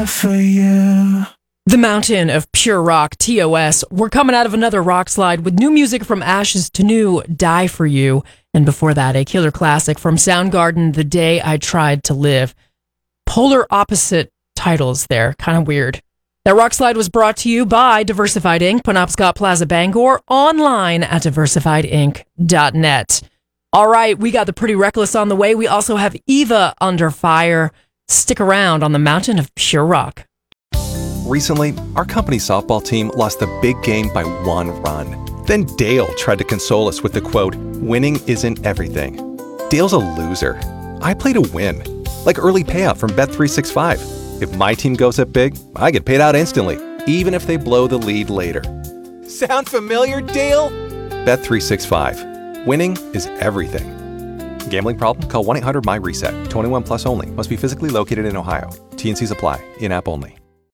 For you. The Mountain of Pure Rock, TOS. We're coming out of another rock slide with new music from Ashes to New, Die For You. And before that, a killer classic from Soundgarden, The Day I Tried to Live. Polar opposite titles there. Kind of weird. That rock slide was brought to you by Diversified Inc., Penobscot Plaza, Bangor, online at diversifiedinc.net. All right, we got the Pretty Reckless on the way. We also have Eva Under Fire. Stick around on the Mountain of Pure Rock. Recently, our company softball team lost the big game by 1 run. Then Dale tried to console us with the quote, "Winning isn't everything." Dale's a loser. I play to win. Like early payout from Bet365. If my team goes up big, I get paid out instantly, even if they blow the lead later. Sound familiar, Dale? Bet365. Winning is everything. Gambling problem? Call 1-800-MY-RESET. 21 plus only. Must be physically located in Ohio. T&Cs apply. In-app only.